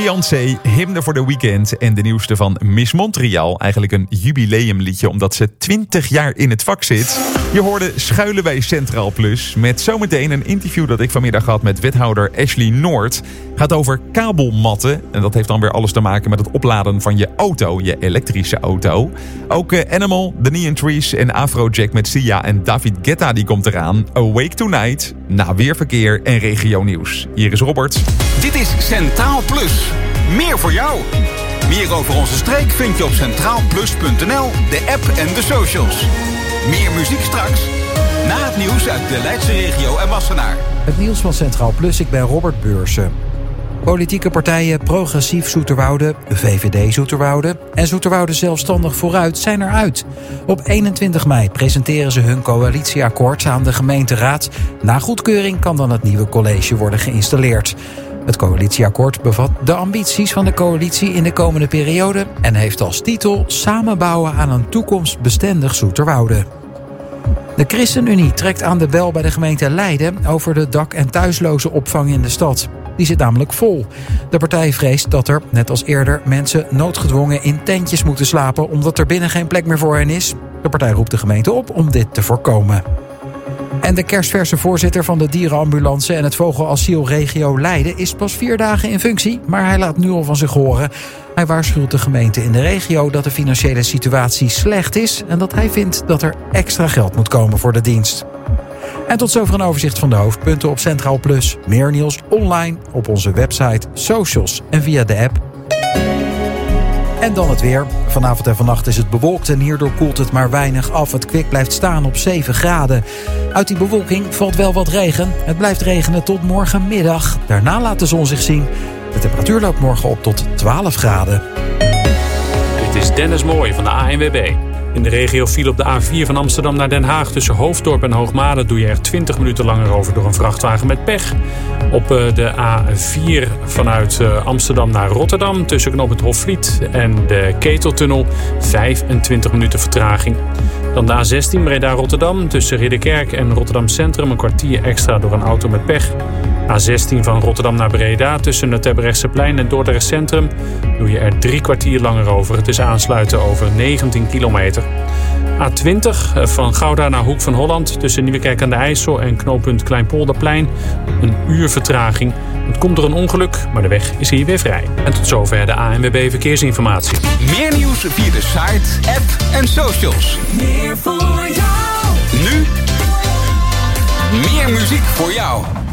Beyoncé, Hymne voor The Weeknd en de nieuwste van Miss Montreal. Eigenlijk een jubileumliedje omdat ze 20 jaar in het vak zit. Je hoorde Schuilen bij Centraal Plus. Met zometeen een interview dat ik vanmiddag had met wethouder Ashley Noord. Gaat over kabelmatten. En dat heeft dan weer alles te maken met het opladen van je auto, je elektrische auto. Ook Animal, The Neon Trees en Afrojack met Sia en David Guetta die komt eraan. Awake Tonight, na weerverkeer en regionieuws. Hier is Robert. Dit is Centraal Plus. Meer voor jou. Meer over onze streek vind je op centraalplus.nl, de app en de socials. Meer muziek straks, na het nieuws uit de Leidse regio en Wassenaar. Het nieuws van Centraal Plus, ik ben Robert Beursen. Politieke partijen Progressief Zoeterwoude, VVD Zoeterwoude en Zoeterwoude Zelfstandig Vooruit zijn eruit. Op 21 mei presenteren ze hun coalitieakkoord aan de gemeenteraad. Na goedkeuring kan dan het nieuwe college worden geïnstalleerd. Het coalitieakkoord bevat de ambities van de coalitie in de komende periode en heeft als titel Samenbouwen aan een toekomstbestendig Zoeterwoude. De ChristenUnie trekt aan de bel bij de gemeente Leiden over de dak- en thuisloze opvang in de stad. Die zit namelijk vol. De partij vreest dat er, net als eerder, mensen noodgedwongen in tentjes moeten slapen omdat er binnen geen plek meer voor hen is. De partij roept de gemeente op om dit te voorkomen. En de kerstverse voorzitter van de dierenambulance en het vogelasiel regio Leiden is pas 4 dagen in functie, maar hij laat nu al van zich horen. Hij waarschuwt de gemeente in de regio dat de financiële situatie slecht is en dat hij vindt dat er extra geld moet komen voor de dienst. En tot zover een overzicht van de hoofdpunten op Centraal Plus. Meer nieuws online op onze website, socials en via de app. En dan het weer. Vanavond en vannacht is het bewolkt en hierdoor koelt het maar weinig af. Het kwik blijft staan op 7 graden. Uit die bewolking valt wel wat regen. Het blijft regenen tot morgenmiddag. Daarna laat de zon zich zien. De temperatuur loopt morgen op tot 12 graden. Dit is Dennis Mooij van de ANWB. In de regio viel op de A4 van Amsterdam naar Den Haag tussen Hoofddorp en Hoogmade doe je er 20 minuten langer over door een vrachtwagen met pech. Op de A4 vanuit Amsterdam naar Rotterdam tussen knooppunt Hofvliet en de Keteltunnel 25 minuten vertraging. Dan de A16 Breda-Rotterdam tussen Ridderkerk en Rotterdam Centrum een kwartier extra door een auto met pech. A16 van Rotterdam naar Breda tussen het Terbrechtseplein en Dordrecht Centrum doe je er 3 kwartier langer over. Het is aansluiten over 19 kilometer. A20 van Gouda naar Hoek van Holland tussen Nieuwekerk aan de IJssel en knooppunt Kleinpolderplein een uur vertraging. Het komt door een ongeluk, maar de weg is hier weer vrij. En tot zover de ANWB Verkeersinformatie. Meer nieuws via de site, app en socials. Meer voor jou. Nu meer muziek voor jou.